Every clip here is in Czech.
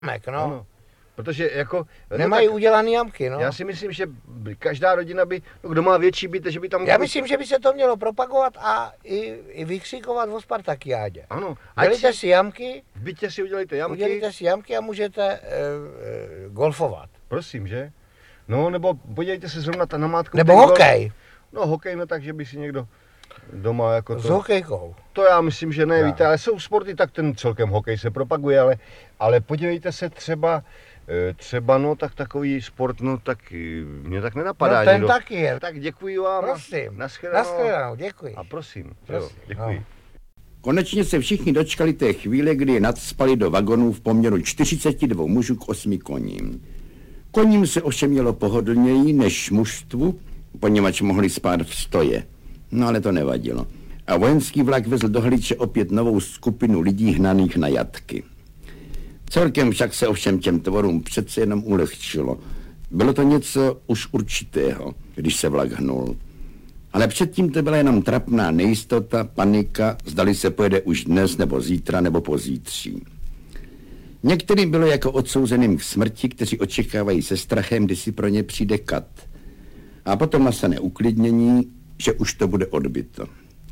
No. Ano. Protože jako... Nemají udělaný jamky, no. Já si myslím, že každá rodina by, kdo má větší byt, že by tam... Já myslím, že by se to mělo propagovat a i vykřikovat o Spartakiádě. Ano. Dělejte si jamky. V bytě si udělejte jamky. Udělejte si jamky a můžete golfovat. Prosím, že? No, nebo podívejte se zrovna na namátku. Nebo hokej. No, hokej, no tak, že by si někdo doma jako to... S hokejkou. To já myslím, že ne, víte, ale jsou sporty, tak ten celkem hokej se propaguje, ale podívejte se třeba no tak takový sport, no tak mě tak nenapadá. No ten taky je. Tak děkuji vám. Prosím. Nashledanou, děkuji. A prosím. Jo, děkuji. No. Konečně se všichni dočkali té chvíle, kdy je nadspali do vagonů v poměru 42 mužů k 8 koním. Koním se ovšem mělo pohodlněji než mužstvu, poněvadž mohli spát v stoje. No ale to nevadilo. A vojenský vlak vezl do Hliče opět novou skupinu lidí hnaných na jatky. Celkem však se ovšem těm tvorům přece jenom ulehčilo. Bylo to něco už určitého, když se vlak hnul. Ale předtím to byla jenom trapná nejistota, panika, zdali se pojede už dnes, nebo zítra, nebo pozítří. Některým bylo jako odsouzeným k smrti, kteří očekávají se strachem, kdy si pro ně přijde kat. A potom nastane uklidnění, že už to bude odbyto.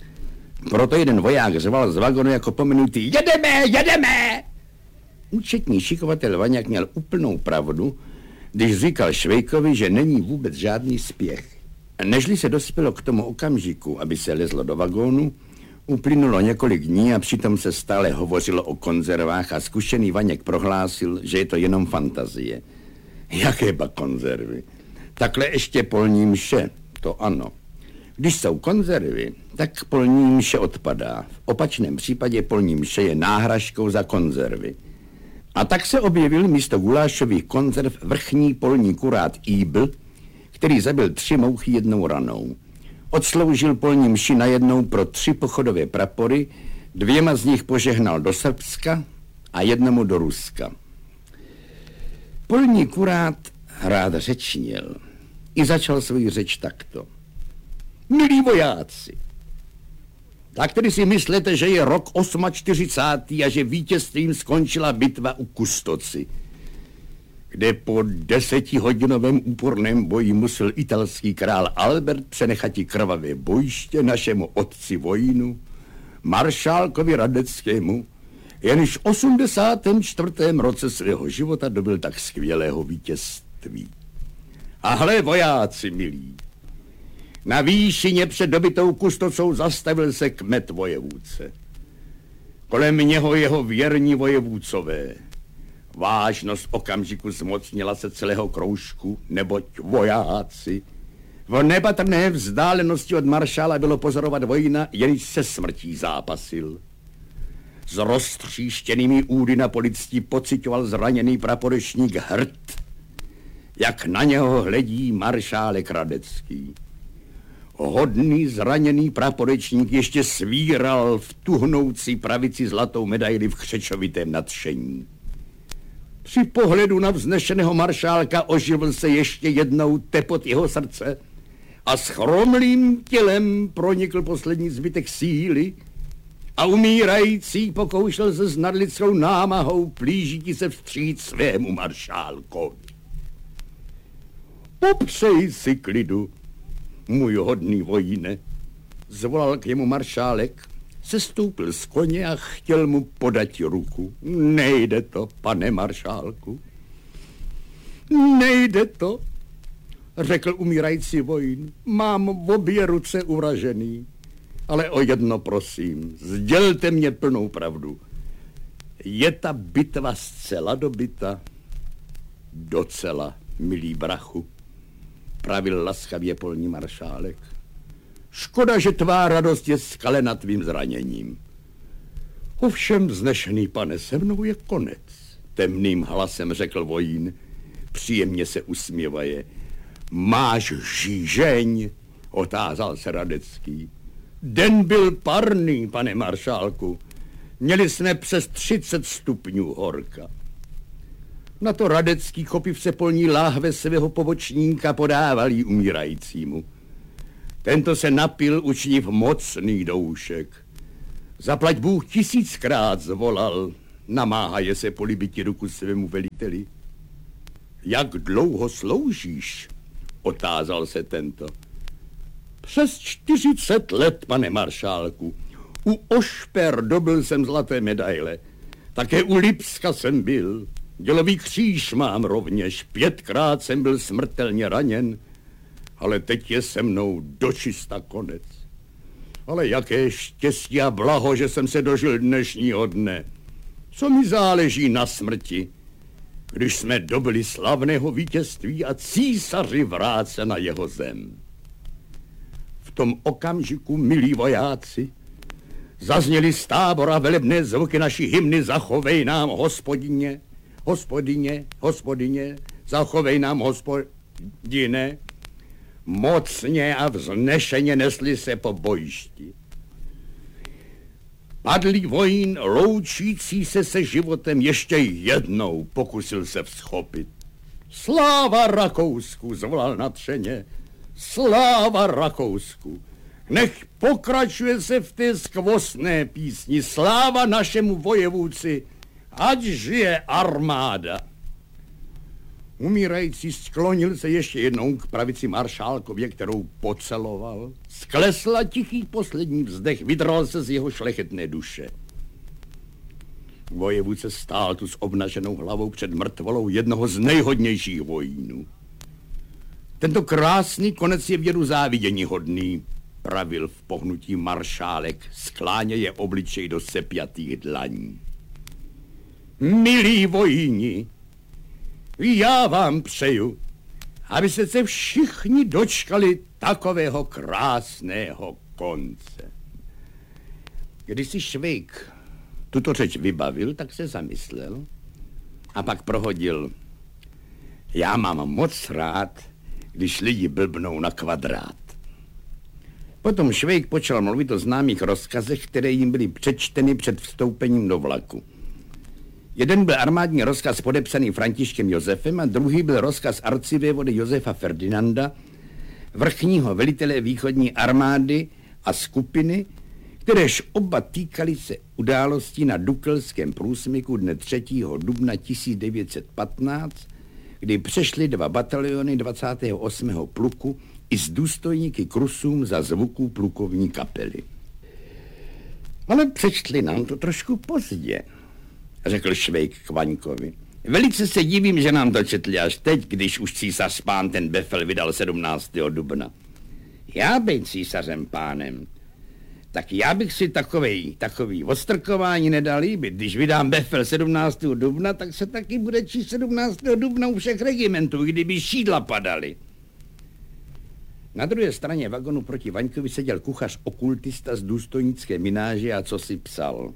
Proto jeden voják řval z vagonu jako pomenutý: jedeme! Účetní šikovatel Vaňák měl úplnou pravdu, když říkal Švejkovi, že není vůbec žádný spěch. Nežli se dospělo k tomu okamžiku, aby se lezlo do vagónu, uplynulo několik dní a přitom se stále hovořilo o konzervách a zkušený Vaněk prohlásil, že je to jenom fantazie. Jaké ba konzervy? Takhle ještě polní mše, to ano. Když jsou konzervy, tak polní mše odpadá. V opačném případě polní mše je náhražkou za konzervy. A tak se objevil místo gulášových konzerv vrchní polní kurát Íbl, který zabil 3 mouchy jednou ranou. Odsloužil polní mši najednou pro 3 pochodové prapory, 2 z nich požehnal do Srbska a 1 do Ruska. Polní kurát rád řečnil i začal svou řeč takto. Milí vojáci, tak tedy si myslíte, že je rok 48. a že vítězstvím skončila bitva u Kustoci, kde po 10hodinovém úporném boji musel italský král Albert přenechati krvavé bojiště našemu otci vojnu, maršálkovi Radeckému, jenž v 84. roce svého života dobil tak skvělého vítězství. A hle, vojáci milí, na výšině před dobitou Kustocou zastavil se kmet vojevůdce. Kolem něho jeho věrní vojevůdcové. Vážnost okamžiku zmocnila se celého kroužku, neboť vojáci. V nepatrné vzdálenosti od maršála bylo pozorovat vojna, jenž se smrtí zápasil. S roztříštěnými údy na policii pociťoval zraněný praporečník Hrt, jak na něho hledí maršálek Radecký. Hodný zraněný praporečník ještě svíral v tuhnoucí pravici zlatou medaili v křečovitém nadšení. Při pohledu na vznešeného maršálka oživil se ještě jednou tepot jeho srdce a s chromlým tělem pronikl poslední zbytek síly a umírající pokoušel se s nadlidskou námahou plížiti se vstříc svému maršálkovi. Popřej si klidu, můj hodný vojine, zvolal k němu maršálek, sestoupil z koně a chtěl mu podať ruku. Nejde to, pane maršálku. Nejde to, řekl umírající vojín. Mám obě ruce uražený, ale o jedno prosím, sdělte mě plnou pravdu. Je ta bitva zcela dobyta? Docela, milý brachu, pravil laskavě polní maršálek. Škoda, že tvá radost je skalena tvým zraněním. Ovšem, vznešený pane, se mnou je konec, temným hlasem řekl vojín, příjemně se usměvaje. Máš žížeň? Otázal se Radecký. Den byl parný, pane maršálku. Měli jsme přes 30 stupňů horka. Na to Radecký chopivce polní láhve svého pobočníka podával jí umírajícímu. Tento se napil, učiniv mocný doušek. Zaplať Bůh 1000krát zvolal. namáhaje se polibiti ruku svému veliteli. Jak dlouho sloužíš? Otázal se tento. Přes 40 let, pane maršálku. U Ošper dobil jsem zlaté medaile. Také u Lipska jsem byl. Dělový kříž mám rovněž. 5krát jsem byl smrtelně raněn. Ale teď je se mnou dočista konec. Ale jaké štěstí a blaho, že jsem se dožil dnešního dne. Co mi záleží na smrti, když jsme dobili slavného vítězství a císaři vráce na jeho zem. V tom okamžiku, milí vojáci, zazněly z tábora velebné zvuky naší hymny Zachovej nám, hospodině, hospodině, hospodině, zachovej nám, hospodine. Mocně a vznešeně nesli se po bojišti. Padlý vojín, loučící se životem, ještě jednou pokusil se vzchopit. Sláva Rakousku, zvolal nadšeně. Sláva Rakousku. Nech pokračuje se v té skvostné písni. Sláva našemu vojevůdci, ať žije armáda. Umírající sklonil se ještě jednou k pravici maršálkově, kterou poceloval. Sklesla tichý poslední vzdech, vydral se z jeho šlechetné duše. Vojevůdce stál tu s obnaženou hlavou před mrtvolou jednoho z nejhodnějších vojínů. Tento krásný konec je věru záviděníhodný, pravil v pohnutí maršálek, skláněje obličej do sepjatých dlaní. Milí vojíni, já vám přeju, aby se všichni dočkali takového krásného konce. Když si Švejk tuto řeč vybavil, tak se zamyslel a pak prohodil. Já mám moc rád, když lidi blbnou na kvadrát. Potom Švejk počal mluvit o známých rozkazech, které jim byly přečteny před vstoupením do vlaku. Jeden byl armádní rozkaz podepsaný Františkem Josefem a druhý byl rozkaz arcivévody Josefa Ferdinanda, vrchního velitele východní armády a skupiny, kteréž oba týkaly se událostí na Dukelském průsmyku dne 3. dubna 1915, kdy přešly 2 bataliony 28. pluku i s důstojníky krusům za zvuků plukovní kapely. Ale přečtli nám to trošku pozdě, řekl Švejk k Vaňkovi. Velice se divím, že nám to četli až teď, když už císař pán ten Befel vydal 17. dubna. Já být císařem pánem, tak já bych si takový odstrkování nedal líbit. Když vydám Befel 17. dubna, tak se taky bude číst 17. dubna u všech regimentů, kdyby šídla padaly. Na druhé straně vagonu proti Vaňkovi seděl kuchař okultista z důstojnické mináže a co si psal.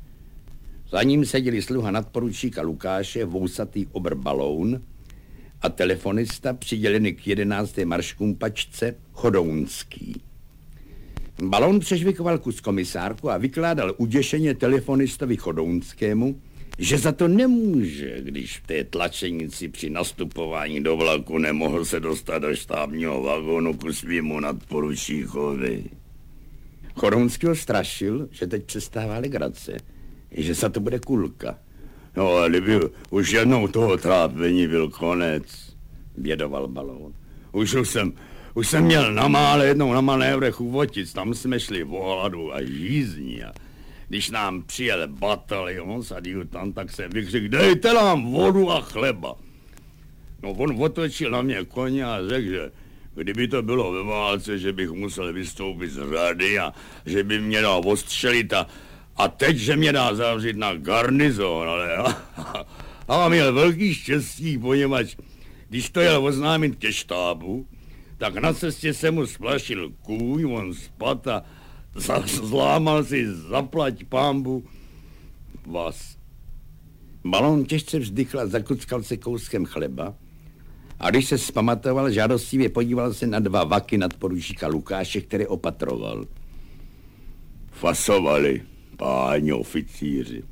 Za ním seděli sluha nadporučíka Lukáše, vousatý obr Baloun a telefonista přidělený k 11. marškumpačce Chodounský. Baloun přežvikoval kus komisárku a vykládal uděšeně telefonistovi Chodounskému, že za to nemůže, když v té tlačenici při nastupování do vlaku nemohl se dostat do štábního vagonu ku svýmu nadporučíkovi. Chodounský ho strašil, že teď přestává legrace, že za to bude kulka. No, ale kdyby už jednou toho trápení byl konec, bědoval Baloun. Už jsem měl jednou na manévrech u Votic, tam jsme šli o hladu a jízdní a když nám přijel batalion s adjutant, tak se vykřik, dejte nám vodu a chleba. No on otočil na mě koně a řekl, že kdyby to bylo ve válce, že bych musel vystoupit z řady a že by mě dal ostřelit a teď, že mě dá zavřít na garnizon, ale a měl velký štěstí, poněvadž když to jel oznámit ke štábu, tak na cestě se mu splašil kůň, on spad a zlámal si zaplať pánbu vás. Baloun těžce vzdychl a zakuckal se kouskem chleba a když se zpamatoval, žádostivě podíval se na 2 vaky nadporučíka Lukáše, které opatroval. Fasovali, páni oficíři.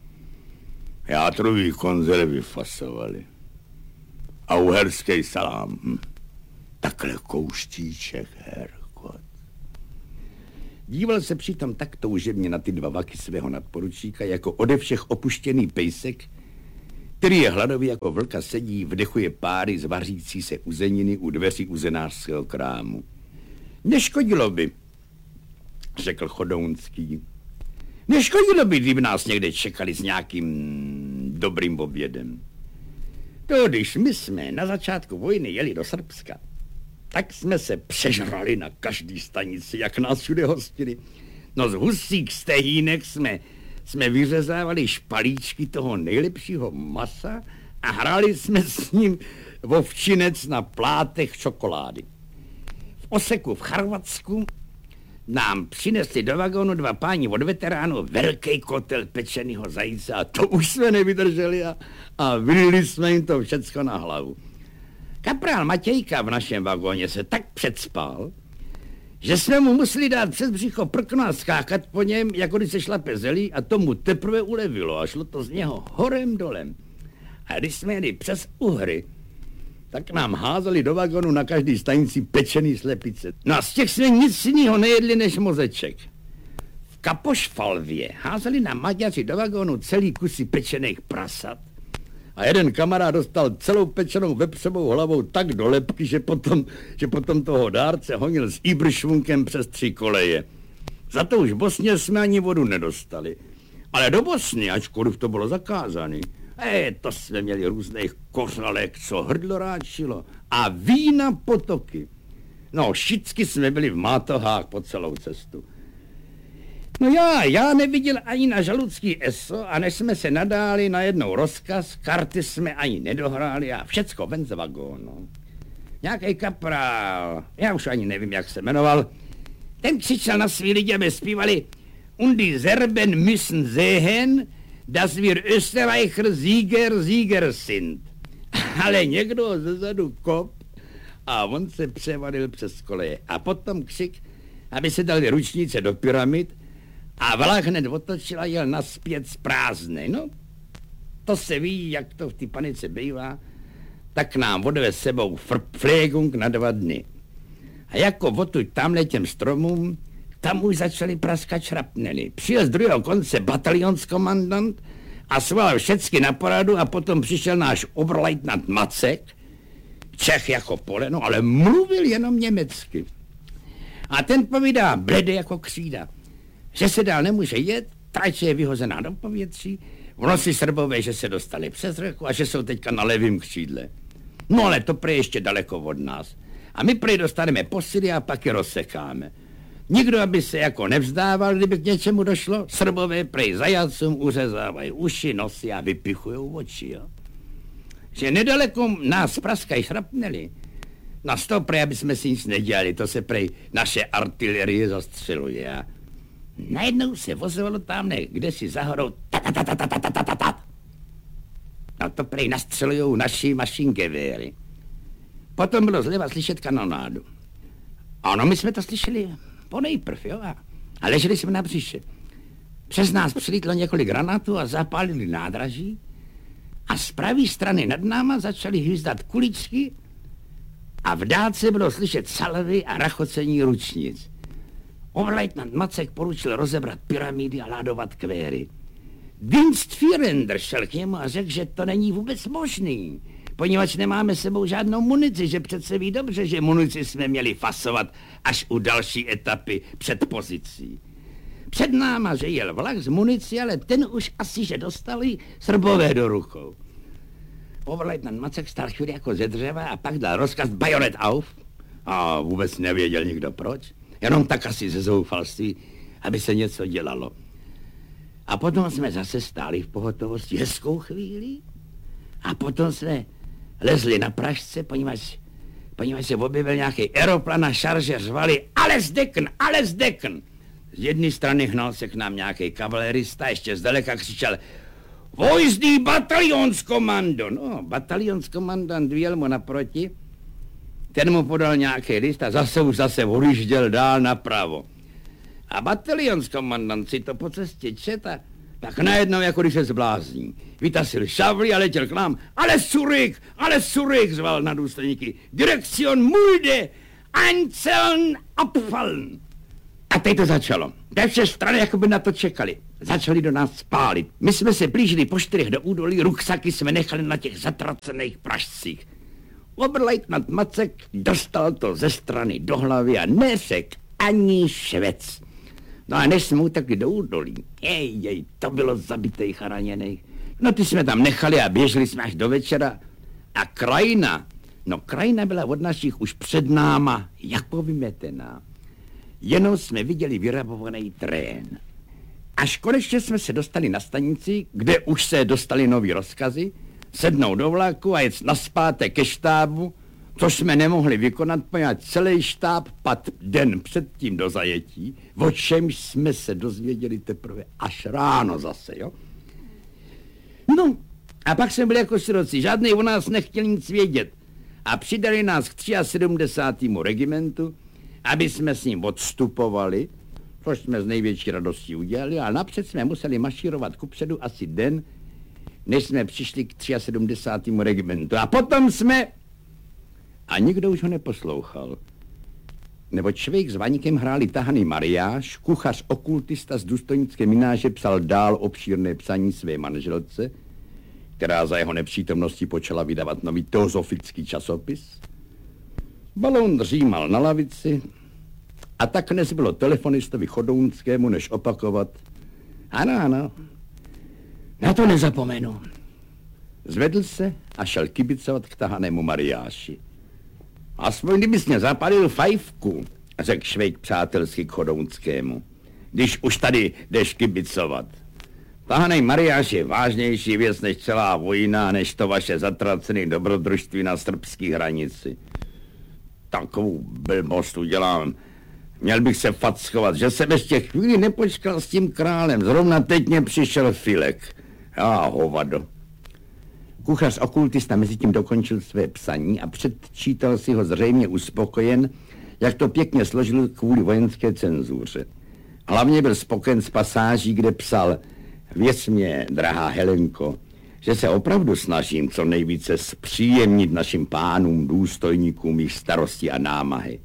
Játrový konzervy fasovali. A uherský salám. Takhle kouštíček, herkot. Díval se přitom tak toužebně na ty dva vaky svého nadporučíka, jako ode všech opuštěný pejsek, který je hladový jako vlka sedí, vdechuje páry z vařící se uzeniny u dveří uzenářského krámu. Neškodilo by, řekl Chodounský. Neškodilo by, kdyby nás někde čekali s nějakým dobrým obědem. To, když my jsme na začátku vojny jeli do Srbska, tak jsme se přežrali na každý stanici, jak nás všude hostili. No z husích stehínek jsme vyřezávali špalíčky toho nejlepšího masa a hráli jsme s ním vovčinec na plátech čokolády. V Oseku v Chorvatsku nám přinesli do vagónu dva páni od veteránů velký kotel pečenýho zajíce a to už jsme nevydrželi a vylili jsme jim to všecko na hlavu. Kaprál Matějka v našem vagóně se tak předspal, že jsme mu museli dát přes břicho prkno a skákat po něm, jako když se šlape zelí, a tomu teprve ulevilo a šlo to z něho horem dolem. A když jsme jeli přes Uhry, tak nám házeli do vagonu na každý stanici pečený slepice. No a z těch jsme nic jiného nejedli než mozeček. V Kapošfalvě házeli nám Maďaři do vagonu celý kusy pečených prasat a jeden kamarád dostal celou pečenou vepřovou hlavou tak do lebky, že potom toho dárce honil s Ibršvunkem přes 3 koleje. Za to už v Bosně jsme ani vodu nedostali. Ale do Bosny, ačkoliv to bylo zakázané, to jsme měli různých kořalek, co hrdlo ráčilo, a vína potoky. No, všichni jsme byli v mátohách po celou cestu. No já neviděl ani na žaludský eso, a než jsme se nadáli na jednou rozkaz, karty jsme ani nedohráli a všecko ven z vagónu. Nějaký kaprál, já už ani nevím, jak se jmenoval, ten křičel na svý lidi, aby zpívali Und die Serben müssen sehen, dass wir Österreicher Sieger sind. Ale někdo zezadu kop a on se převalil přes koleje. A potom křik, aby se dali ručnice do pyramid a vlak hned otočil a jel nazpět z prázdnej. No, to se ví, jak to v té panice bývá, tak nám odvez sebou Pflegung na 2 dny. A jako odtud tamhle těm stromům, tam už začali praskat šrapnely. Přijel z druhého konce batalionskomandant a svolal všecky na poradu a potom přišel náš oberleutnant Macek, Čech jako poleno, ale mluvil jenom německy. A ten povídá blede jako křída, že se dál nemůže jet, trať je vyhozená do povětří, v noci Srbové, že se dostali přes řeku a že jsou teďka na levém křídle. No ale to prej ještě daleko od nás. A my prej dostaneme posily a pak je rozsekáme. Nikdo, aby se jako nevzdával, kdyby k něčemu došlo. Srbové prej zajacům uřezávají uši, nosy a vypichujou oči, jo. Že nedaleko nás praskají šrapnely. Na to prej, aby jsme si nic nedělali, to se prej naše artilerie zastřeluje. A najednou se vozovalo tamhle, kde si za horou ta. No to prej nastřelujou naši mašingevéry. Potom bylo zleva slyšet kanonádu. Ano, my jsme to slyšeli ponejprv, jo, a leželi jsme na břiše. Přes nás přilítlo několik granátů a zapálili nádraží a z pravé strany nad náma začaly hvízdat kuličky a v dálce bylo slyšet salvy a rachocení ručnic. Oberleutnant Macek poručil rozebrat pyramidy a ládovat kvéry. Dienstführer šel k němu a řekl, že to není vůbec možný, poněvadž nemáme sebou žádnou munici, že přece ví dobře, že munici jsme měli fasovat až u další etapy před pozicí. Před náma, že jel vlak z munici, ale ten už asi, že dostali Srbové do rukou. Oberleutnant Macek stál chvíli jako ze dřeva a pak dal rozkaz bajonet auf a vůbec nevěděl nikdo proč, jenom tak asi ze zoufalství, aby se něco dělalo. A potom jsme zase stáli v pohotovosti hezkou chvíli a potom jsme lezli na pražce, poněvadž se objevil nějaký aeroplan a šarže řvali alles decken. Z jedné strany hnal se k nám nějaký kavalerista, ještě zdaleka křičel Wo ist die Bataillonskommando? No, batalionskomandant vyjel mu naproti, ten mu podal nějaký list a zase odjížděl dál napravo. A batalionskomandant si to po cestě četa, tak najednou, jako když se zblázní. Vytasil šavli a letěl k nám. Ale Zurich, zval na důstojníky. Direktion Mulde, einzeln abfallen. A teď to začalo. Té vše strany jako by na to čekali. Začali do nás spálit. My jsme se blížili po 4 do údolí, ruksaky jsme nechali na těch zatracených pražcích. Oberleutnant Macek dostal to ze strany do hlavy a neřekl ani švec. No a než jsme utekli do údolí, to bylo zabitých a raněných. No ty jsme tam nechali a běželi jsme až do večera. A krajina byla od našich už před náma jako vymetená. Jenom jsme viděli vyrabovaný trén. Až konečně jsme se dostali na stanici, kde už se dostali nový rozkazy, sednout do vlaku a jet nazpátek ke štábu, což jsme nemohli vykonat, poněvadž celý štáb padl den předtím do zajetí, o čemž jsme se dozvěděli teprve až ráno zase, jo? No, a pak jsme byli jako siroci, žádný o nás nechtěl nic vědět a přidali nás k 73. regimentu, aby jsme s ním odstupovali, což jsme z největší radostí udělali, ale napřed jsme museli mašírovat kupředu asi den, než jsme přišli k 73. regimentu. A potom jsme... A nikdo už ho neposlouchal. Nebo člověk s Vaníkem hráli tahaný mariáš, kuchař okultista z důstojnické mináže psal dál obšírné psaní své manželce, která za jeho nepřítomnosti počala vydávat nový teozofický časopis. Balón dřímal na lavici a tak nezbylo telefonistovi Chodounskému, než opakovat. Ano, na to nezapomenu. Zvedl se a šel kibicovat k tahanému mariáši. Aspoň kdybys mě zapalil fajfku, řekl Švejk přátelsky k Chodounskému, když už tady jdeš kibicovat. Tahanej mariáš je vážnější věc než celá vojna, než to vaše zatracené dobrodružství na srbský hranici. Takovou blbost udělám. Měl bych se fackovat, že jsem ještě chvíli nepočkal s tím králem. Zrovna teď mě přišel Filek. Hovado. Kuchař okultista mezi tím dokončil své psaní a předčítal si ho zřejmě uspokojen, jak to pěkně složil kvůli vojenské cenzuře. Hlavně byl spokojen s pasáží, kde psal: věř mě, drahá Helenko, že se opravdu snažím co nejvíce zpříjemnit našim pánům, důstojníkům jejich starosti a námahy.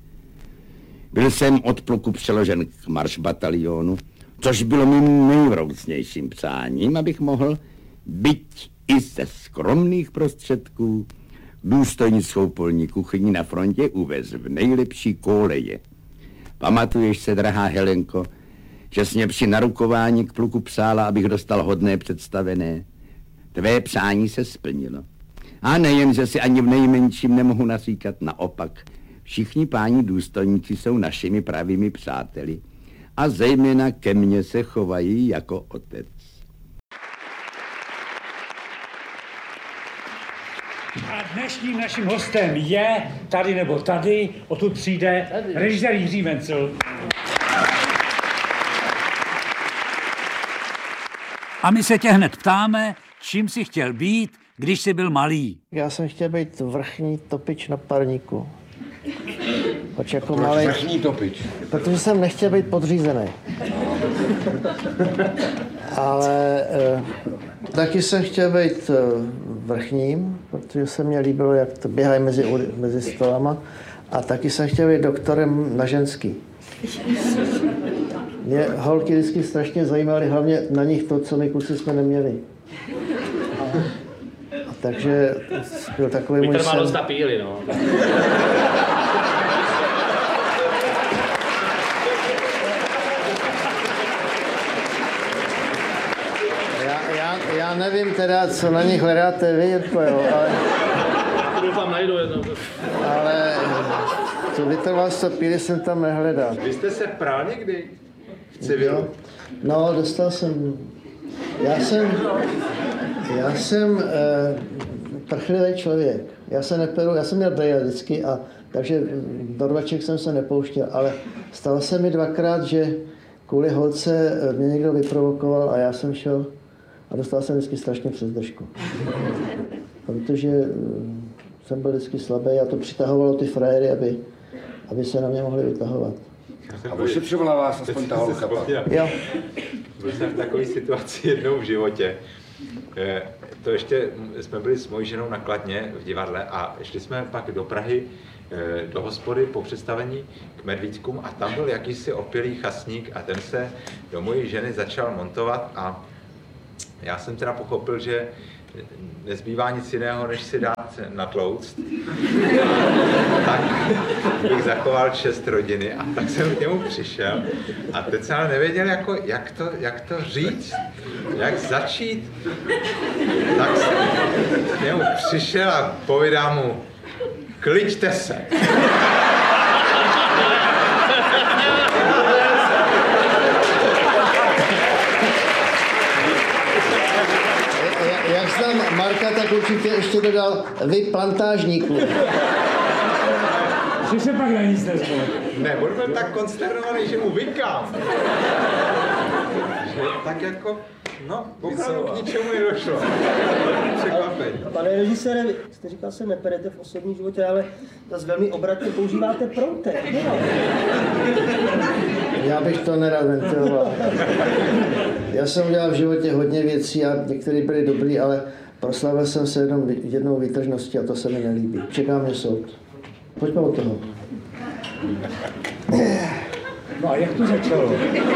Byl jsem od pluku přeložen k maršbatalionu, což bylo mým nejvroucnějším přáním, abych mohl, byť i ze skromných prostředků, důstojnickou polní kuchyni na frontě uvést v nejlepší koleje. Pamatuješ se, drahá Helenko, že jsi mě při narukování k pluku psála, abych dostal hodné představené? Tvé přání se splnilo. A nejen, že si ani v nejmenším nemohu naříkat, naopak. Všichni páni důstojníci jsou našimi pravými přáteli a zejména ke mně se chovají jako otec. A dnešním naším hostem je tady nebo tady, odtud přijde režisér Jiří Mencel. A my se tě hned ptáme, čím jsi chtěl být, když jsi byl malý. Já jsem chtěl být vrchní topič na parníku. Proč jako Proč malý? vrchní topič? Protože jsem nechtěl být podřízený. Ale taky jsem chtěl být vrchním, protože se mně líbilo, jak to běhají mezi stolama. A taky jsem chtěl být doktorem na ženský. Mě holky vždycky strašně zajímaly, hlavně na nich to, co my kluci jsme neměli. A takže byl takový můj sen. dost napíli, no. Já nevím teda, co na nich hledáte vy, jo, Doufám, najdu jedno. ale co vytrvalstvo píly jsem tam nehledal. Vy jste se prál někdy v civilu? No, dostal jsem... Já jsem prchlivý člověk. Já se neperu, já jsem měl brýle vždycky, a takže do rvaček jsem se nepouštěl, ale stalo se mi dvakrát, že kvůli holce mě někdo vyprovokoval a já jsem šel a dostal jsem vždycky strašně přes držku. Protože jsem byl vždycky slabý a to přitahovalo ty frajery, aby se na mě mohli vytahovat. A ošetřovala vás aspoň ta holka? Jo. Byl jsem v takové situaci jednou v životě, To ještě jsme byli s mojí ženou na Kladně v divadle a šli jsme pak do Prahy do hospody po představení k Medvídkům a tam byl jakýsi opilý chasník a ten se do mojí ženy začal montovat a já jsem teda pochopil, že nezbývá nic jiného, než si dát natlouct. Tak bych zachoval čest rodiny a tak jsem k němu přišel a teď jsem ale nevěděl, jako, jak to říct, jak začít. Tak jsem k němu přišel a povídám mu, kliďte se. Jak znám Marka, tak určitě ještě dodal vy plantážníků. Že se pak na nic nezvol. Ne, on byl tak konsternovaný, že mu vykám. Že tak jako, no, opravdu k ničemu nedošlo. Překvapení. Pane režisére, vy jste říkal, že se neperete v osobním životě, ale zase velmi obratně používáte proutek. Já bych to nerad ventiloval. Já jsem udělal v životě hodně věcí a některé byly dobrý, ale proslavil jsem se jednou výtržností a to se mi nelíbí. Čeká mě soud. Pojďme od toho. No a jak to začalo?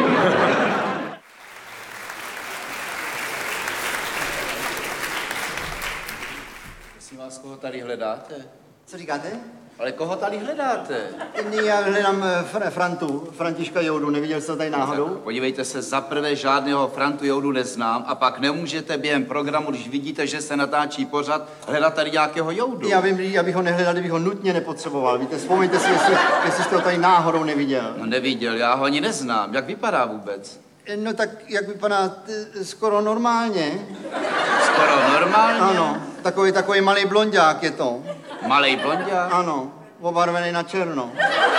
Prosím vás, koho tady hledáte? Co říkáte? Ale koho tady hledáte? Já hledám Františka Joudu, neviděl jste to tady náhodou? Podívejte se, za prvé žádného Frantu Joudu neznám a pak nemůžete během programu, když vidíte, že se natáčí pořad, hledat tady nějakého Joudu. Já vím, já bych ho nehledal, kdybych ho nutně nepotřeboval. Víte, vzpomeňte si, jestli jste ho tady náhodou neviděl. No neviděl, já ho ani neznám. Jak vypadá vůbec? No tak, jak vypadá, skoro normálně. Skoro normálně? Ano, takový malý blonďák je to. Malej blonďák? Ano, obarvený na černo.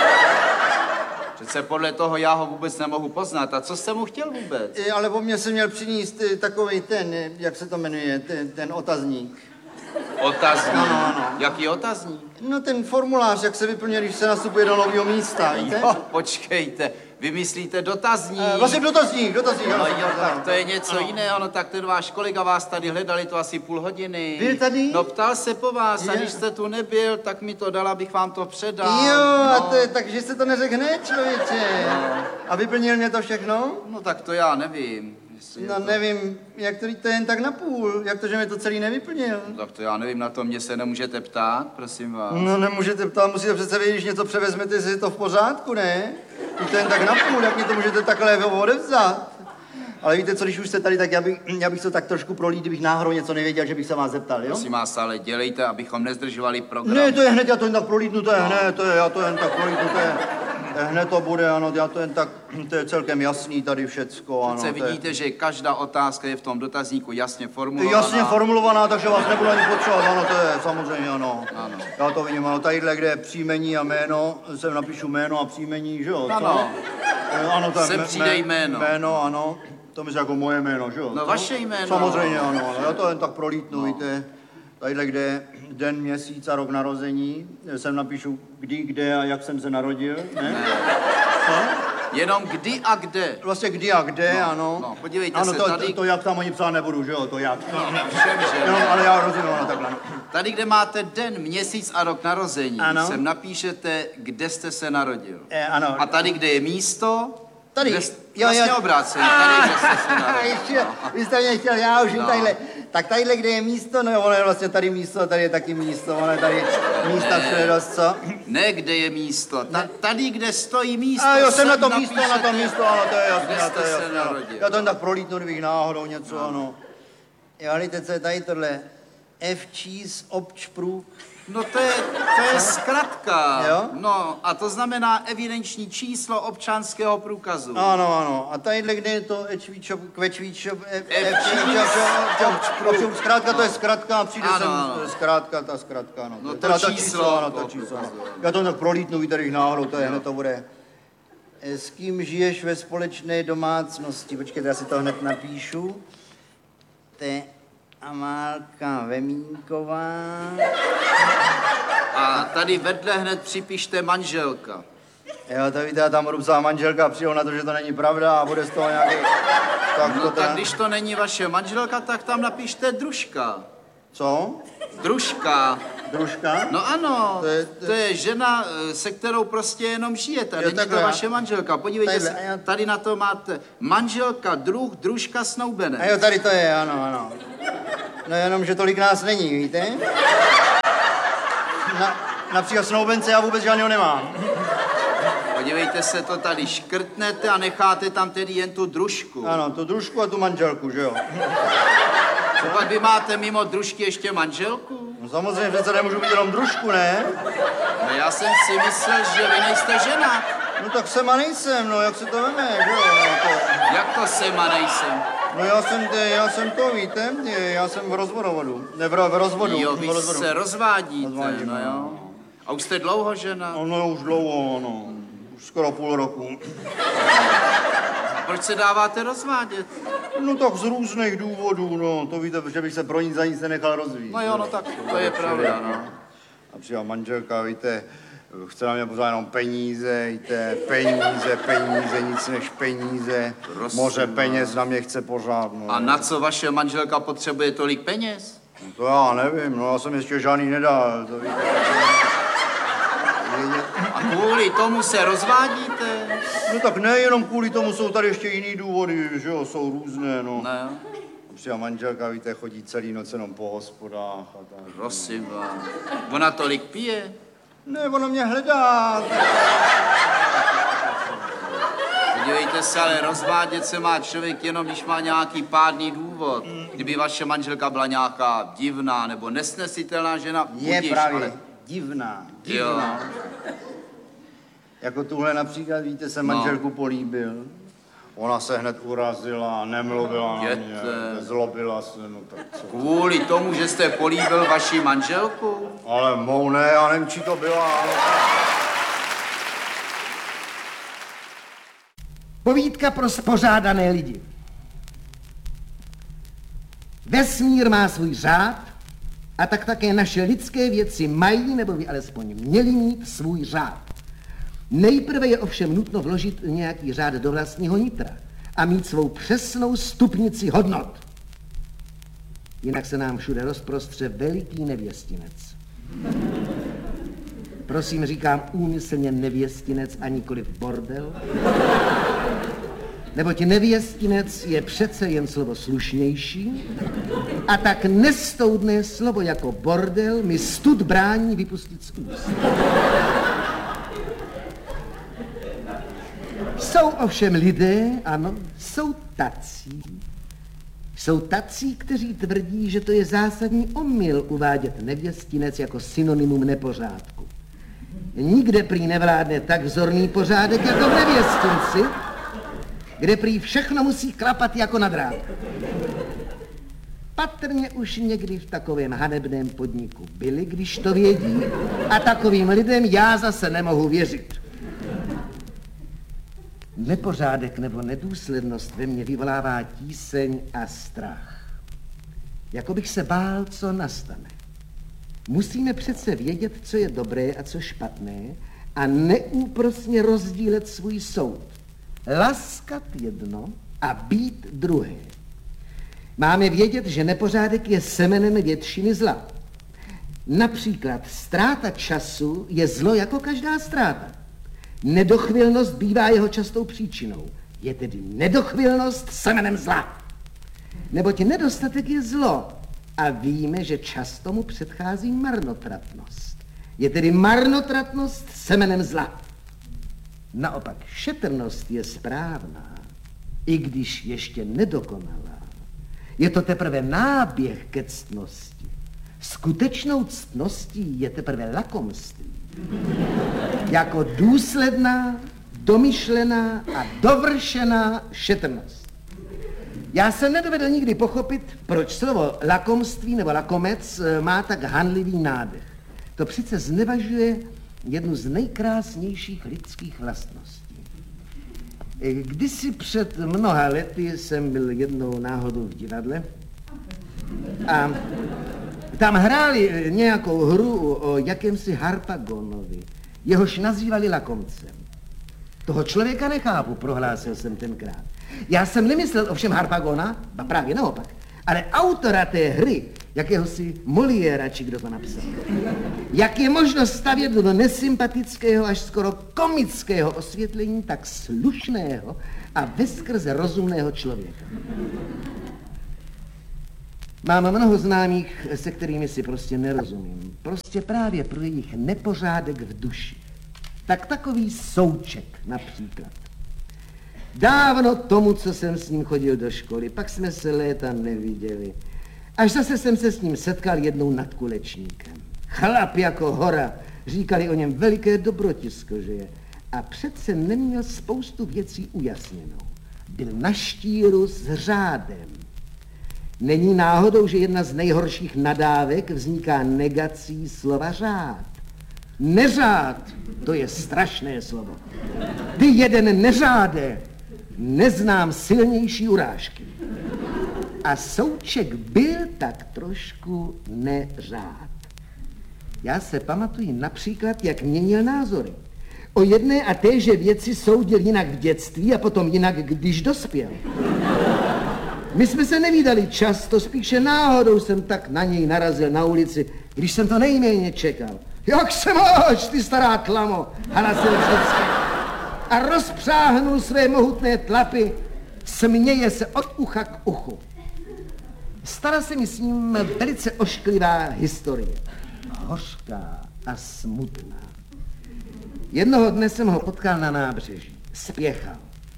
Přece podle toho já ho vůbec nemohu poznat. A co jste mu chtěl vůbec? Ale po mně se měl přinést takový ten, jak se to jmenuje, ten otazník. Otazník? Ano. Jaký otazník? No ten formulář, jak se vyplňuje, když se nastupuje do nového místa, víte? Jo, počkejte, vymyslíte dotazník. Vlastně dotazník, No jo, tak to je něco jiného, no tak ten váš kolega vás tady hledali to asi půl hodiny. Byl tady? No ptal se po vás a když jste tu nebyl, tak mi to dal, abych vám to předal. Jo, no. takže se to neřekl hned, člověče. No. A vyplnil mě to všechno? No tak to já nevím. No nevím, jak to víte jen tak napůl, jak to, že mi to celý nevyplnil? No, tak to já nevím, na to mě se nemůžete ptát, prosím vás. No nemůžete ptát, musíte přece vědět, když něco převezmete, jestli je to v pořádku, ne? Víte jen tak napůl, jak mi to můžete takhle odevzat? Ale víte co, když už jste tady, tak já bych to tak trošku prolít, kdybych náhodou něco nevěděl, že bych se vás zeptal, jo? Prosím vás, ale dělejte, abychom nezdržovali program. Ne, to je hned, já to jen tak prolítnu, to je hned, já to jen tak prolítnu, hned to bude, ano, já to jen tak, to je celkem jasný tady všecko, ano. Přece vidíte, že každá otázka je v tom dotazníku jasně formulovaná. Jasně formulovaná, takže vás nebudu ani potřebovat, ano, to je samozřejmě, ano. Já to vidím, ano, tadyhle, kde je příjmení a jméno, sem napíšu jméno a příjmení, že jo? Ano. Ano, to je Sem přijde jméno. Jméno, ano. To myslím jako moje jméno, že jo? No vaše jméno. Samozřejmě, ano, já to jen tak prolítnu, víte. Tadyhle, kde je den, měsíc a rok narození, sem napíšu kdy, kde a jak jsem se narodil, ne? Jenom kdy a kde. Vlastně kdy a kde, no, ano. No, podívejte ano, se, tady... to jak tam ani psát nebudu, že jo, to jak. Všemže. No, ale já rozumím, ano, takhle. Tady, kde máte den, měsíc a rok narození, ano. sem napíšete, kde jste se narodil. Ano. A tady, kde je místo, tady, vlastně obráceně, tady, kde jste se narodil. Ještě, vy jste mě chtěl, já už tadyhle. Tak tadyhle, kde je místo, no ono je vlastně tady místo, tady je taky místo, ono je tady místa všude dost, co? Ne, kde je místo, tady, kde stojí místo. A jo, jsem na to místo, ano, to je jasné, kde jste to je se jasné. narodil. Já to jen tak prolítnu, kdybych náhodou něco, ano. Jo, víte, co je tady tohle? F-Cheese Občprůh. No to je zkratka. Jo? No a to znamená evidenční číslo občanského průkazu. Ano. A tadyhle, kde je to Ečvíčov, Kvečvíčov, zkrátka, to je zkratka a přijde sem zkrátka, ta zkratka, ano. No teda to číslo. Ano, to číslo. Já to tak prolítnu, víte, když náhodou, to je hned to bude. S kým žiješ ve společné domácnosti? Počkejte, já si to hned napíšu. Amálka Vemínková. A tady vedle hned připište manželka. Jo, to víte, já tam budu psát manželka a přijdu na to, že to není pravda a bude z toho nějaký Tak No tak když to není vaše manželka, tak tam napište družka. Co? Družka. Družka? No ano, to je žena, se kterou prostě jenom žijete. Není to takhle. vaše manželka. Podívejte Tadyhle, se, a já- tady na to máte manželka, druh, družka, snoubenec. A jo, tady to je, ano, ano. No jenom, že tolik nás není, víte? Například snoubence já vůbec žádného nemám. Podívejte se, to tady škrtnete a necháte tam tedy jen tu družku. Ano, tu družku a tu manželku, že jo? Co pak vy máte mimo družky ještě manželku? No samozřejmě přece nemůžu mít jenom družku, ne? No já jsem si myslel, že vy nejste žena. No tak jsem a nejsem, no jak se to veme, že jo? No, Jak to jsem a nejsem? no já jsem to, víte, já jsem v rozvodu. Ne, v rozvodu. Jo, jsem v vy rozvodu. se rozvádíte, Rozvádím, no jo. A už jste dlouho žena? No už dlouho, no. Už skoro půl roku. A proč se dáváte rozvádět? No tak z různých důvodů, no. To víte, že bych se pro nic za nic nenechal rozvíjet. No jo, no tak to je pravda, no. A přijela manželka, víte, chce na mě pořád jenom peníze, víte, peníze, nic než peníze. Prosím, Moře peněz na mě chce pořád, no. A na co vaše manželka potřebuje tolik peněz? No to já nevím, no já jsem ještě žádný nedal, to víte. A kvůli tomu se rozvádíte? No tak nejenom kvůli tomu, jsou tady ještě jiný důvody, že jo, jsou různé, no. Ne, Přijela manželka, víte, chodí celý noc jenom po hospodách a tak. prosím vás. Ona tolik pije? Ne, ona mě hledá. Podívejte se, ale rozvádět se má člověk jenom, když má nějaký pádný důvod. Kdyby vaše manželka byla nějaká divná nebo nesnesitelná žena, Je budiž, právě ale... divná. Jo. Jako tuhle například, víte, jsem manželku políbil. Ona se hned urazila, nemluvila na mě, zlobila se, no tak co. Kvůli tomu, že jste políbil vaši manželku? Ale mou ne, já nevím, či to byla, ale... Povídka pro spořádané lidi. Vesmír má svůj řád a tak také naše lidské věci mají, nebo by alespoň měly mít svůj řád. Nejprve je ovšem nutno vložit nějaký řád do vlastního nitra a mít svou přesnou stupnici hodnot. Jinak se nám všude rozprostře veliký nevěstinec. Prosím, říkám úmyslně nevěstinec a nikoliv bordel. Neboť nevěstinec je přece jen slovo slušnější a tak nestoudné slovo jako bordel mi stud brání vypustit z úst. Jsou ovšem lidé, ano, jsou tací. Jsou tací, kteří tvrdí, že to je zásadní omyl uvádět nevěstinec jako synonymum nepořádku. Nikde prý nevládne tak vzorný pořádek jako v nevěstinci, kde prý všechno musí klapat jako na drát. Patrně už někdy v takovém hanebném podniku byli, když to vědí, a takovým lidem já zase nemohu věřit. Nepořádek nebo nedůslednost ve mně vyvolává tíseň a strach. Jako bych se bál, co nastane. Musíme přece vědět, co je dobré a co špatné a neúprosně rozdílet svůj soud. Laskat jedno a být druhé. Máme vědět, že nepořádek je semenem většiny zla. Například ztráta času je zlo jako každá ztráta. Nedochvilnost bývá jeho častou příčinou. Je tedy nedochvilnost semenem zla. Neboť nedostatek je zlo a víme, že často mu předchází marnotratnost. Je tedy marnotratnost semenem zla. Naopak šetrnost je správná, i když ještě nedokonalá. Je to teprve náběh ke ctnosti. Skutečnou ctností je teprve lakomství. Jako důsledná, domyšlená a dovršená šetrnost. Já jsem nedovedl nikdy pochopit, proč slovo lakomství nebo lakomec má tak hanlivý nádech. To přece znevažuje jednu z nejkrásnějších lidských vlastností. Kdysi před mnoha lety jsem byl jednou náhodou v divadle a tam hráli nějakou hru o jakémsi Harpagonovi, jehož nazývali lakomcem. Toho člověka nechápu, prohlásil jsem tenkrát. Já jsem nemyslel ovšem Harpagona, a právě naopak, ale autora té hry, jakéhosi Moliéra, či kdo to napsal. Jak je možno stavět do nesympatického až skoro komického osvětlení tak slušného a veskrze rozumného člověka. Mám mnoho známých, se kterými si prostě nerozumím. Prostě právě pro jejich nepořádek v duši. Tak takový Souček například. Dávno tomu, co jsem s ním chodil do školy, pak jsme se léta neviděli. Až zase jsem se s ním setkal jednou nad Kulečníkem. Chlap jako hora, říkali o něm veliké dobrotisko, že je. A přece neměl spoustu věcí ujasněnou. Byl na štíru s řádem. Není náhodou, že jedna z nejhorších nadávek vzniká negací slova řád. Neřád, to je strašné slovo. Ty jeden neřáde, neznám silnější urážky. A Souček byl tak trošku neřád. Já se pamatuji například, jak měnil názory. O jedné a téže věci soudil jinak v dětství a potom jinak, když dospěl. My jsme se nevídali často, spíše náhodou jsem tak na něj narazil na ulici, když jsem to nejméně čekal. Jak se máš, ty stará tlamo, hlasil vždycky. A rozpřáhnul své mohutné tlapy, směje se od ucha k uchu. Stala se mi s ním velice ošklivá historie. Hořká a smutná. Jednoho dne jsem ho potkal na nábřeží. Spěchal.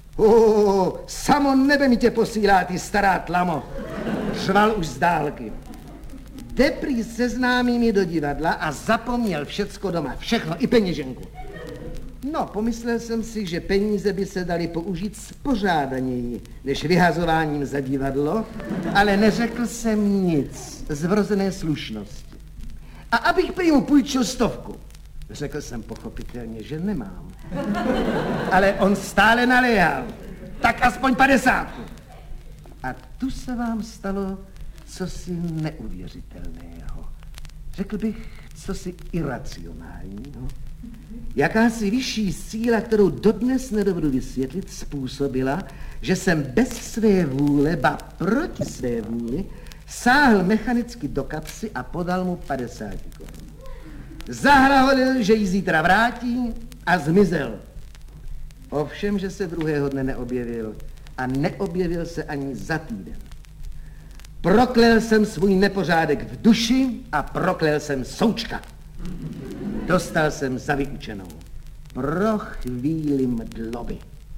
Samo nebe mi tě posílá, ty stará tlamo. Řval už z dálky. Jde prý se známými do divadla a zapomněl všecko doma, všechno, i peněženku. No, pomyslel jsem si, že peníze by se daly použít spořádaněji, než vyhazováním za divadlo, ale neřekl jsem nic z vrozené slušnosti. A abych prý mu půjčil 100. Řekl jsem pochopitelně, že nemám. Ale on stále naléhal. Tak aspoň 50. A tu se vám stalo cosi neuvěřitelného. Řekl bych, cosi iracionálního. Jakási vyšší síla, kterou dodnes nedovedu vysvětlit, způsobila, že jsem bez své vůle, ba proti své vůli, sáhl mechanicky do kapsy a podal mu 50 korun. Zahlahodil, že ji zítra vrátí a zmizel. Ovšem, že se druhého dne neobjevil a neobjevil se ani za týden. Proklel jsem svůj nepořádek v duši a proklel jsem Součka. Dostal jsem za vyučenou. Pro chvíli mdloby.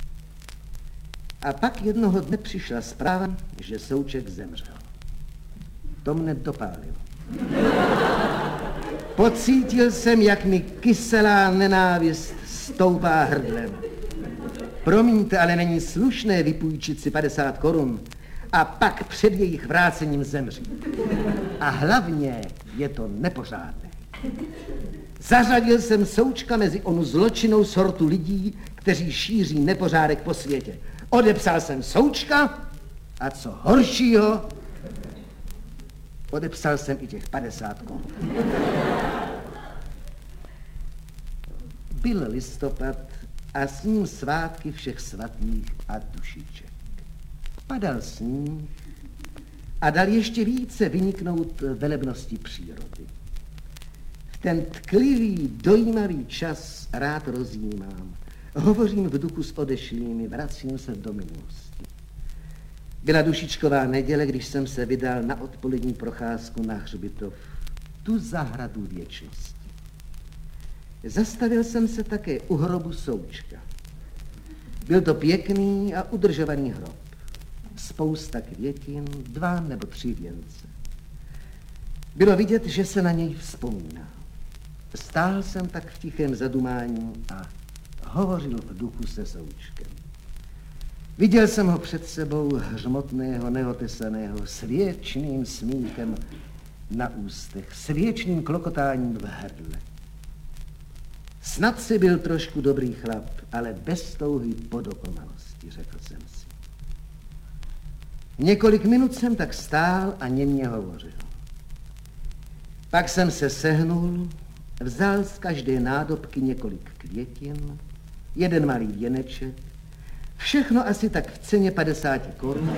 A pak jednoho dne přišla zpráva, že Souček zemřel. To mne dopálilo. Pocítil jsem, jak mi kyselá nenávist stoupá hrdlem. Promiňte, ale není slušné vypůjčit si 50 korun a pak před jejich vrácením zemřít. A hlavně je to nepořádné. Zařadil jsem Součka mezi onu zločinnou sortu lidí, kteří šíří nepořádek po světě. Odepsal jsem Součka a co horšího, odepsal jsem i těch 50 korun. Byl listopad a s ním svátky všech svatých a dušiček. Padal sníh a dal ještě více vyniknout velebnosti přírody. V ten tklivý, dojímavý čas rád rozjímám. Hovořím v duchu s odešlými, vracím se do minulosti. Byla dušičková neděle, když jsem se vydal na odpolední procházku na hřbitov, tu zahradu věčnosti. Zastavil jsem se také u hrobu Součka. Byl to pěkný a udržovaný hrob. Spousta květin, 2 nebo 3 věnce. Bylo vidět, že se na něj vzpomíná. Stál jsem tak v tichém zadumání a hovořil v duchu se Součkem. Viděl jsem ho před sebou hřmotného, neotesaného, s věčným smíchem na ústech, s věčným klokotáním v hrdle. Snad si byl trošku dobrý chlap, ale bez touhy po dokonalosti, řekl jsem si. Několik minut jsem tak stál a němě hovořil. Pak jsem se sehnul, vzal z každé nádobky několik květin, jeden malý věneček, Všechno asi tak v ceně 50 korun.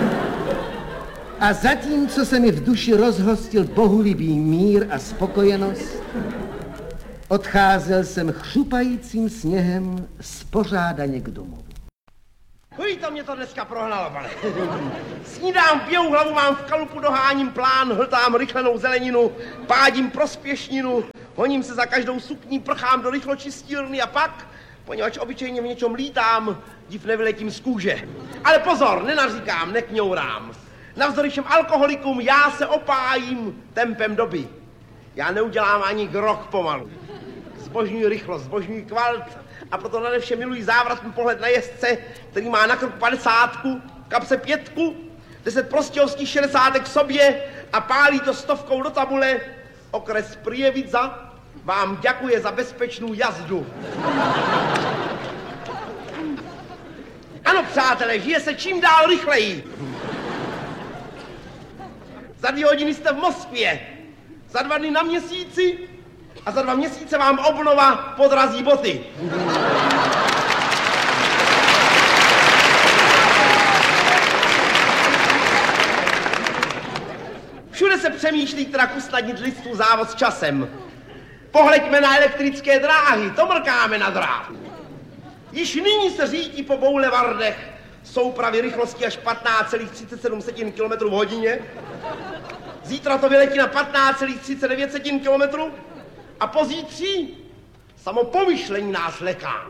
A zatímco se mi v duši rozhostil bohulibý mír a spokojenost, odcházel jsem chřupajícím sněhem spořádaně k domovu. Chuj, to mě to dneska prohnalo, pane. Snídám, piju hlavu, mám v kalupu, doháním plán, hltám rychlenou zeleninu, pádím prospěšninu, honím se za každou sukní, prchám do rychločistírny a pak, poněvadž obyčejně v něčem lítám, div nevyletím z kůže. Ale pozor, nenaříkám, nekňourám. Navzdory všem alkoholikům já se opájím tempem doby. Já neudělám ani krok pomalu. Zbožňuji rychlost, zbožňuji kvalt a proto nadevše miluji závratný pohled na jezdce, který má na krku 50, kapse 5, 10 prostějovských 60 k sobě a pálí to 100 do tabule. Okres Prievidza vám děkuje za bezpečnou jazdu. Ano, přátelé, žije se čím dál rychleji. Za 2 hodiny jste v Moskvě, za 2 dny na Měsíci a za 2 měsíce vám obnova podrazí boty. Všude se přemýšlí, jak usnadnit lidstvu závod s časem. Pohleďme na elektrické dráhy, to mrkáme na dráhu. Již nyní se řídí po boulevardech soupravy rychlosti až 15,37 km v hodině. Zítra to vyletí na 15,39 km a pozítří samo pomyšlení nás leká.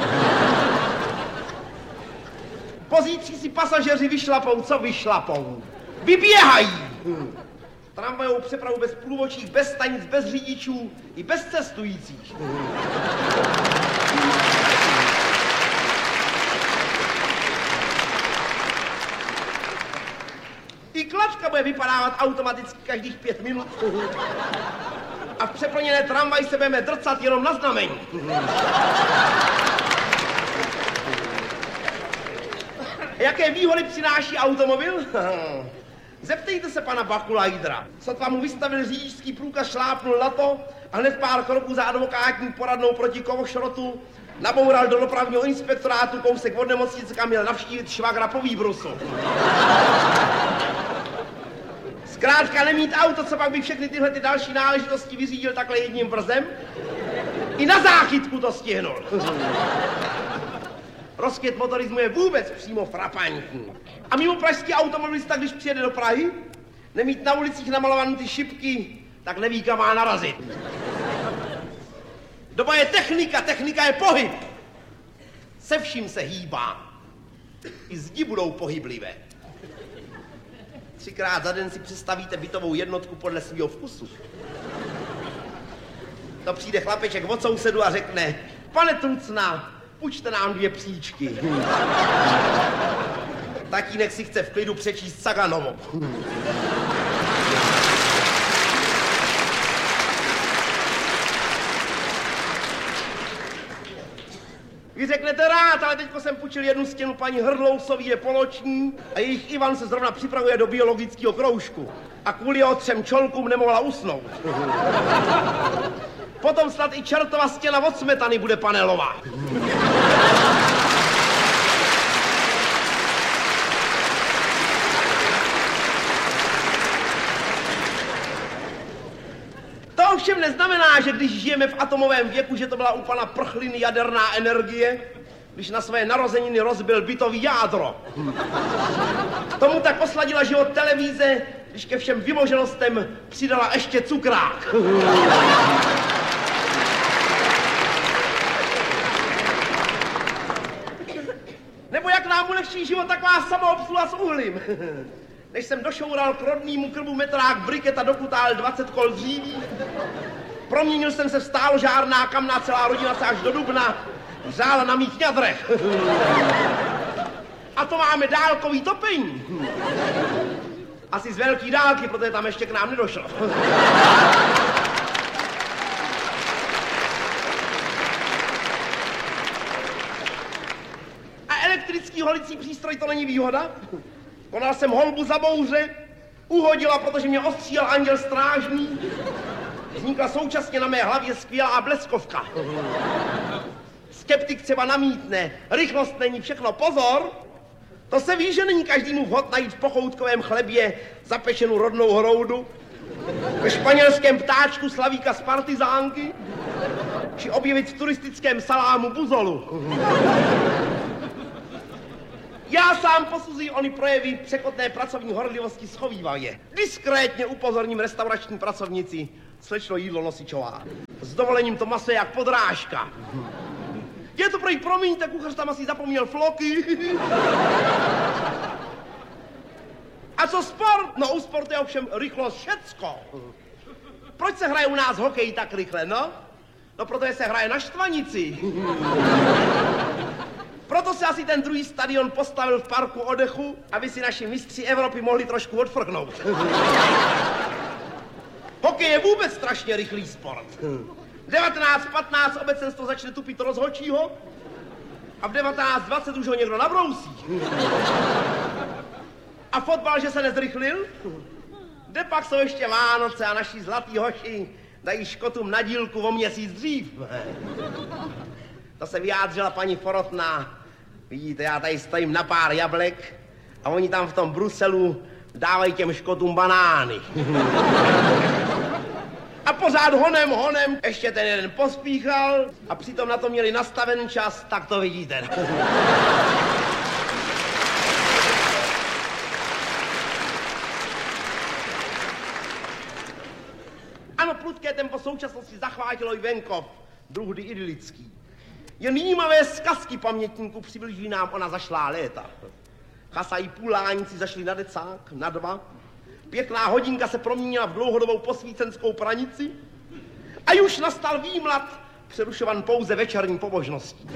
Pozítří si pasažeři vyšlapou, co vyšlapou? Vyběhají! Tramvajovou přepravu bez průvodčích, bez stanic, bez řidičů i bez cestujících. I klačka bude vypadávat automaticky každých 5 minut. A v přeplněné tramvaj se budeme drcat jenom na znamení. Jaké výhody přináší automobil? Zeptejte se pana Bakulajdra. Sotva mu vystavil řidičský průkaz, šlápnul na to a hned pár kroků za advokátní poradnou proti kovošrotu naboural do dopravního inspektorátu kousek od nemocnice, kam měl navštívit švagra po výbrusu. Zkrátka nemít auto, co pak by všechny tyhle další náležitosti vyřídil takhle jedním vrzem? I na záchytku to stihnul. Rozkvět motorismu je vůbec přímo frapantní. A mimo pražský automobilista, když přijede do Prahy, nemít na ulicích namalované ty šipky, tak neví, kam má narazit. Doba je technika, technika je pohyb. Se vším se hýbá. I zdi budou pohyblivé. 3krát za den si přestavíte bytovou jednotku podle svého vkusu. To přijde chlapeček od sousedu a řekne: pane Trucna, půjčte nám 2 příčky. Tatínek si chce v klidu přečíst Saganovo. Vy řeknete rád, ale teďko jsem půjčil jednu stěnu paní Hrdlousový, je poloční a jejich Ivan se zrovna připravuje do biologického kroužku. A kvůli jeho 3 čolkům nemohla usnout. Potom snad i čertova stěna od smetany bude panelová. To ovšem neznamená, že když žijeme v atomovém věku, že to byla u pana Prchliny jaderná energie, když na své narozeniny rozbil bytový jádro. Tomu tak osladila život televize, když ke všem vymoženostem přidala ještě cukrák. Nebo jak nám ulehčí život taková samoobsluha s uhlím. Než jsem došoural k rodnýmu krbu metrák briket a dokutal 20 kol dříví, proměnil jsem se v stáložárná, kamná celá rodina se až do dubna hřála na mých ňadrech. A to máme dálkový topení. Asi z velký dálky, protože tam ještě k nám nedošlo. A elektrický holicí přístroj to není výhoda? Konal jsem holbu za bouře, uhodila, protože mě ostříhal anděl strážný. Vznikla současně na mé hlavě skvělá bleskovka. Skeptik třeba namítne, rychlost není všechno, pozor! To se ví, že není každému vhod najít v pochoutkovém chlebě zapečenou rodnou hroudu, ve španělském ptáčku slavíka z partizánky, či objevit v turistickém salámu buzolu. Já sám posuzuji ony projevy překotné pracovní horlivosti schovívavě. Diskrétně upozorním restaurační pracovnici, slečno jídlo nosičová. S dovolením to maso je jak podrážka. Je to prý, promiňte, kuchař tam asi zapomněl floky. A co sport? No u sportu je ovšem rychlost všecko. Proč se hraje u nás hokej tak rychle, no? No protože se hraje na štvanici. Proto se asi ten druhý stadion postavil v parku oddechu, aby si naši mistři Evropy mohli trošku odfrknout. Hokej je vůbec strašně rychlý sport. V 19:15 obecenstvo začne tupit rozhodčího a v 19:20 už ho někdo nabrousí. A fotbal, že se nezrychlil? Kde pak jsou ještě Vánoce a naši zlatý hoši dají Škotům na dílku o měsíc dřív. To se vyjádřila paní Forotná. Vidíte, já tady stojím na pár jablek a oni tam v tom Bruselu dávají těm Škotům banány. A pořád honem, ještě ten jeden pospíchal a přitom na to měli nastaven čas, tak to vidíte. Ano, prudké tempo současnosti zachvátilo i venkov, druhdy idylický. Jen výjímavé zkazky pamětníků přibližují nám ona zašlá léta. Chasají půláníci zašli na decák, na 2. Pěkná hodinka se proměnila v dlouhodobou posvícenskou pranici a už nastal výmlad, přerušovan pouze večerní pobožností.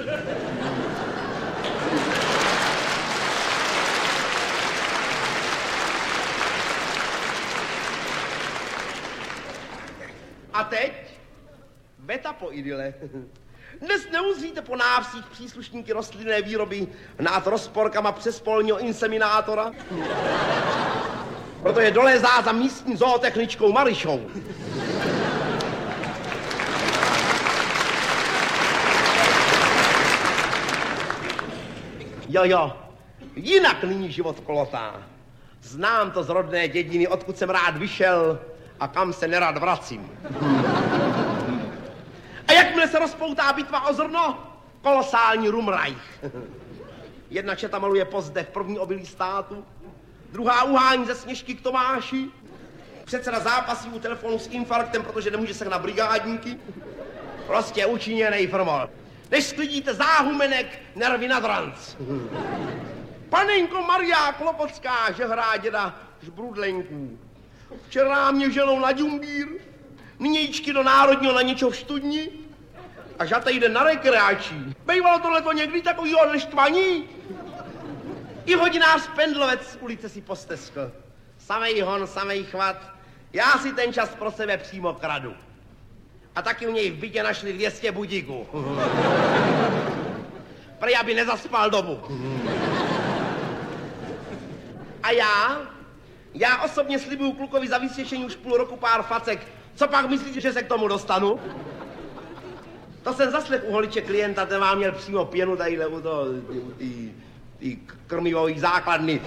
A teď beta po idyle. Dnes neuzříte po návsích příslušníky rostlinné výroby hnát rozporkama přes polního inseminátora, protože dolézá za místní zootechničkou Marišou. Jo, jinak nyní život kolotá. Znám to z rodné dědiny, odkud jsem rád vyšel a kam se nerad vracím. A jakmile se rozpoutá bitva o zrno, kolosální rumrajch. Jedna četa maluje po zdech první obilí státu, druhá uhání ze Sněžky k Tomáši, předseda zápasí u telefonu s infarktem, protože nemůže sehnat brigádníky. Prostě učiněnej formol. Než sklidíte záhumenek, nervy nad ranc. Panenko Maria Klopotská, žehrá děda Žbrudlenků. Včera mě želou na Džumbír, nynějčky do Národního na něčo v Študni a žata jde na rekreační. Bejvalo tohleto někdy takovýho neštvaní? I hodinář Pendlovec z ulice si posteskl. Samej hon, samej chvat, já si ten čas pro sebe přímo kradu. A taky u něj v bytě našli 200 budíků. Prej, aby nezaspal dobu. A já osobně slibuju klukovi za vysvěšení už půl roku pár facek. Co pak myslíte, že se k tomu dostanu? To jsem zaslech u holiče klienta, ten vám měl přímo pěnu tadyhle u té krmivové základny.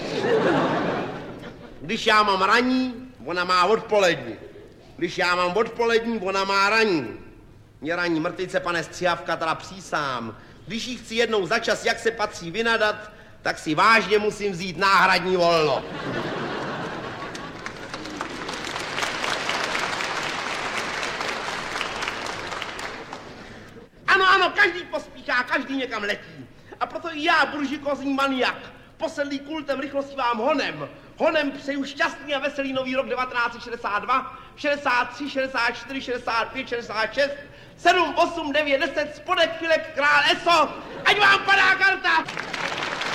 Když já mám ranní, ona má odpolední. Když já mám odpolední, ona má ranní. Mě ranní mrtvice, pane Střihavka, teda přísám. Když jí chci jednou za čas, jak se patří, vynadat, tak si vážně musím vzít náhradní volno. Ano, každý pospíchá, každý někam letí. A proto i já, buržikózní maniak, posedlý kultem rychlosti vám honem přeju šťastný a veselý nový rok 1962, 63, 64, 65, 66, 7, 8, 9, 10, spodek, filek, král, eso, ať vám